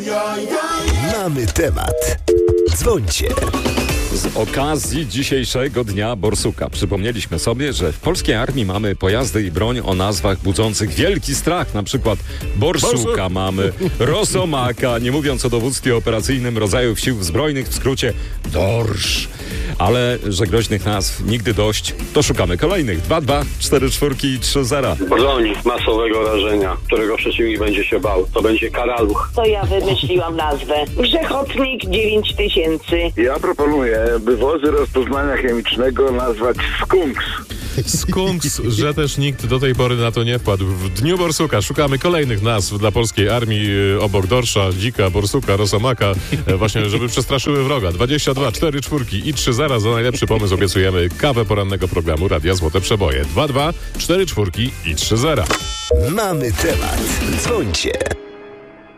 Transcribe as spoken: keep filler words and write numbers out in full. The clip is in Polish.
Mamy temat. Dzwońcie. Z okazji dzisiejszego Dnia Borsuka przypomnieliśmy sobie, że w polskiej armii mamy pojazdy i broń o nazwach budzących wielki strach. Na przykład Borsuka mamy, Rosomaka, nie mówiąc o dowództwie operacyjnym rodzajów sił zbrojnych, w skrócie Dorsz. Ale że groźnych nazw nigdy dość, to szukamy kolejnych. dwa dwa cztery cztery i trzy zero. Broń masowego rażenia, którego przeciwnik będzie się bał. To będzie karaluch. To ja wymyśliłam nazwę. Grzechotnik dziewięć tysięcy. Ja proponuję, by wozy rozpoznania chemicznego nazwać skunks. Skunks, że też nikt do tej pory na to nie wpadł. W Dniu Borsuka szukamy kolejnych nazw dla polskiej armii obok Dorsza, Dzika, Borsuka, Rosomaka, właśnie żeby przestraszyły wroga. dwadzieścia dwa cztery cztery i trzy zero. Za najlepszy pomysł obiecujemy kawę porannego programu Radia Złote Przeboje. dwa dwa cztery cztery i trzy zero. Mamy temat. Dzwońcie.